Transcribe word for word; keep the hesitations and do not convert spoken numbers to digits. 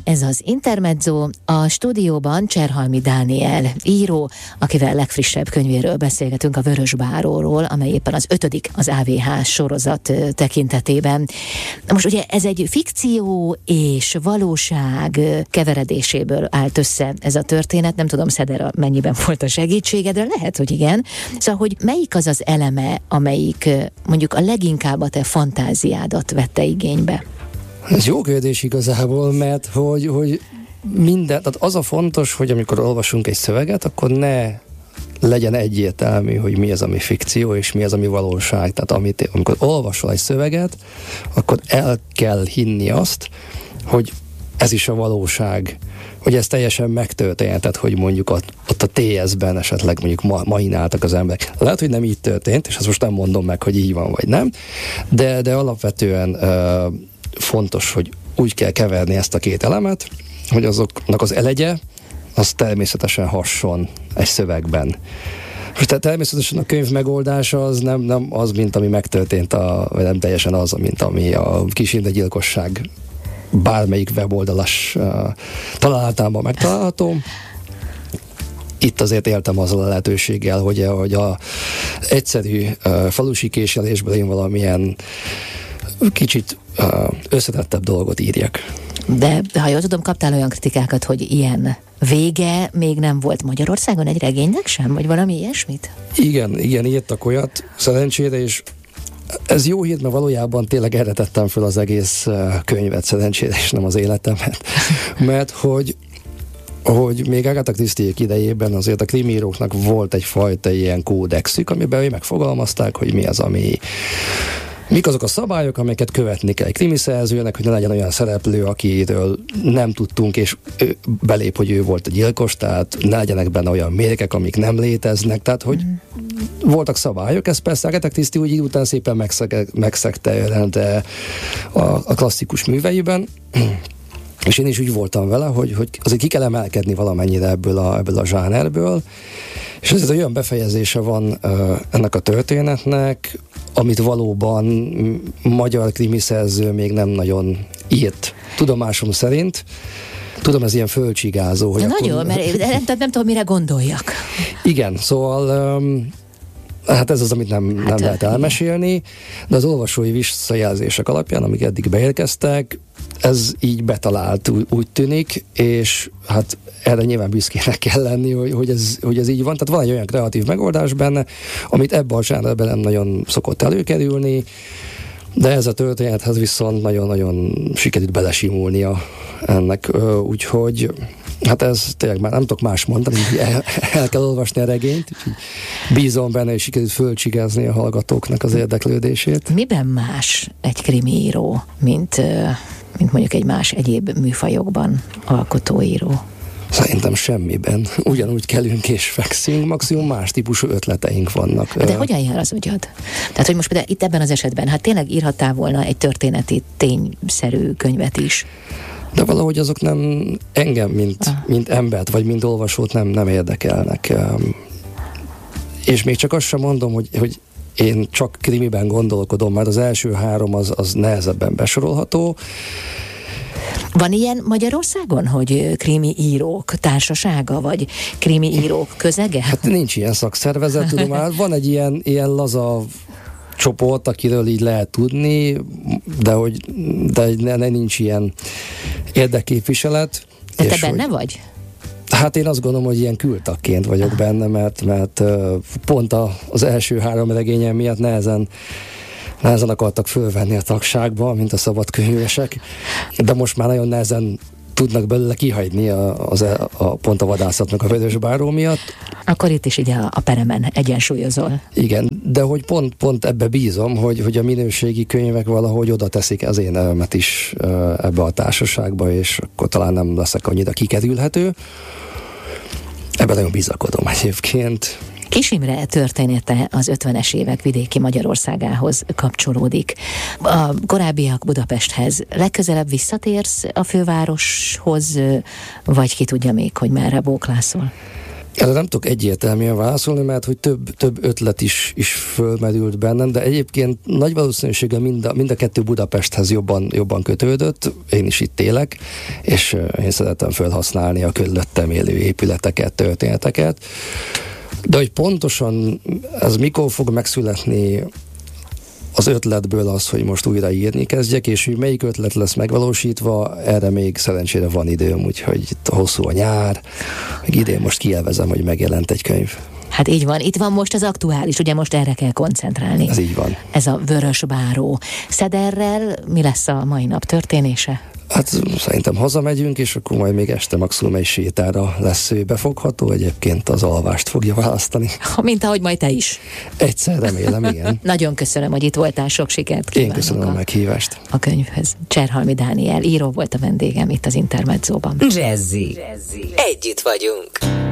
ez az Intermezzo, a stúdióban Cserhalmi Dániel író, akivel legfrissebb könyvéről beszélgetünk, a Vörösbáróról, amely éppen az ötödik az á vé há sorozat tekintetében. Most ugye ez egy fikció és valóság keveredéséből állt össze ez a történet, nem tudom, Szeder, mennyiben volt a segítségedre, lehet, hogy igen. Szóval, hogy melyik az az eleme, amelyik mondjuk a leginkább a te fantáziádat vette igénybe? Ez jó kérdés igazából, mert hogy, hogy minden, tehát az a fontos, hogy amikor olvasunk egy szöveget, akkor ne legyen egyértelmű, hogy mi az, ami fikció, és mi az, ami valóság. Tehát amit, amikor olvasol egy szöveget, akkor el kell hinni azt, hogy ez is a valóság, hogy ez teljesen megtörtént, tehát hogy mondjuk ott, ott a té es-ben esetleg mondjuk ma, maináltak az emberek. Lehet, hogy nem így történt, és azt most nem mondom meg, hogy így van, vagy nem, de, de alapvetően uh, fontos, hogy úgy kell keverni ezt a két elemet, hogy azoknak az elegye, az természetesen hasson egy szövegben. Most természetesen a könyv megoldása az nem, nem az, mint ami megtörtént, a, vagy nem teljesen az, mint ami a kísérletgyilkosság bármelyik weboldalas uh, találatában megtalálható. Itt azért éltem azzal a lehetőséggel, hogy, hogy a egyszerű uh, falusi késelésből én valamilyen kicsit uh, összetettebb dolgot írjak. De ha jól tudom, kaptál olyan kritikákat, hogy ilyen vége még nem volt Magyarországon egy regénynek sem, vagy valami ilyesmit? Igen, igen, írtak olyat, szerencsére, és ez jó hír, mert valójában tényleg erre tettem fel az egész könyvet, szerencsére, és nem az életemet. Mert hogy, hogy még Agatha Christie-ék idejében azért a krimíróknak volt egyfajta ilyen kódexük, amiben ők megfogalmazták, hogy mi az, ami mik azok a szabályok, amelyeket követni kell egy krimiszerzőnek, hogy ne legyen olyan szereplő, akiről nem tudtunk, és ő belép, hogy ő volt a gyilkos, tehát ne legyenek benne olyan mérgek, amik nem léteznek, tehát hogy mm. voltak szabályok, ez persze Agatha Christie úgy után szépen megszeg, megszegte de a, a klasszikus műveiben, és én is úgy voltam vele, hogy, hogy azért ki kell emelkedni valamennyire ebből a, ebből a zsánerből, és azért olyan befejezése van uh, ennek a történetnek, amit valóban magyar krimiszerző még nem nagyon írt. Tudomásom szerint. Tudom, ez ilyen földcsigázó. Hogy nagyon, akkor... mert nem, nem, nem tudom, mire gondoljak. Igen, szóval... Um, Hát ez az, amit nem, nem hát, lehet elmesélni, de az olvasói visszajelzések alapján, amik eddig beérkeztek, ez így betalált, úgy, úgy tűnik, és hát erre nyilván büszkének kell lenni, hogy, hogy, ez, hogy ez így van. Tehát van egy olyan kreatív megoldás benne, amit ebben a zsánerben nem nagyon szokott előkerülni, de ez a történethez viszont nagyon-nagyon sikerült belesimulnia ennek, úgyhogy hát ez tényleg már nem tudok más mondani, hogy el, el kell olvasni a regényt, úgyhogy bízom benne, és sikerült fölcsigázni a hallgatóknak az érdeklődését. Miben más egy krimiíró, mint, mint mondjuk egy más egyéb műfajokban alkotóíró? Szerintem semmiben. Ugyanúgy kelünk és fekszünk, maximum más típusú ötleteink vannak. De hogyan jár az agyad? Tehát, hogy most például itt ebben az esetben, hát tényleg írhattál volna egy történeti, tényszerű könyvet is. De valahogy azok nem engem, mint, ah. mint embert, vagy mint olvasót nem, nem érdekelnek. És még csak azt sem mondom, hogy, hogy én csak krimiben gondolkodom, mert az első három az, az nehezebben besorolható. Van ilyen Magyarországon, hogy krimi írók társasága, vagy krimi írók közege? Hát nincs ilyen szakszervezet, tudom, már van egy ilyen, ilyen laza csoport, akiről így lehet tudni, de hogy de ne, ne nincs ilyen érdekképviselet. De te benne hogy, vagy? Hát én azt gondolom, hogy ilyen kültagként vagyok ah. benne, mert, mert pont a, az első három regényem miatt nehezen nehezen akartak fölvenni a tagságba, mint a szabadkönyvesek, de most már nagyon nehezen tudnak belőle kihagyni a, az, a, pont a vadászatnak a Vörösbáró miatt. Akkor itt is ugye a, a peremen egyensúlyozol. Igen, de hogy pont, pont ebbe bízom, hogy, hogy a minőségi könyvek valahogy oda teszik az én nevemet is ebbe a társaságba, és akkor talán nem leszek annyira kikerülhető. Ebben nagyon bizakodom egyébként. Kis Imre története az ötvenes évek vidéki Magyarországához kapcsolódik. A korábbiak Budapesthez. Legközelebb visszatérsz a fővároshoz, vagy ki tudja még, hogy merre bóklászol? Erre nem tudok egyértelműen válaszolni, mert hogy több, több ötlet is, is fölmerült bennem, de egyébként nagy valószínűséggel mind a, mind a kettő Budapesthez jobban, jobban kötődött, én is itt élek, és én szeretem felhasználni a körülöttem élő épületeket, történeteket, de hogy pontosan ez mikor fog megszületni az ötletből az, hogy most újra írni kezdjek, és hogy melyik ötlet lesz megvalósítva, erre még szerencsére van időm, úgyhogy itt hosszú a nyár, meg idén most kielvezem, hogy megjelent egy könyv. Hát így van, itt van most az aktuális, ugye most erre kell koncentrálni. Ez így van. Ez a Vörösbáró. Szederrel mi lesz a mai nap történése? Hát szerintem hazamegyünk, és akkor majd még este maximum egy sétára lesz ő befogható, egyébként az alvást fogja választani. Mint ahogy majd te is. Egyszer remélem, igen. Nagyon köszönöm, hogy itt voltál, sok sikert kívánok. Én köszönöm a meghívást. A könyvhöz. Cserhalmi Dániel író volt a vendégem itt az Intermedzóban. Jazzy. Jazzy. Együtt vagyunk.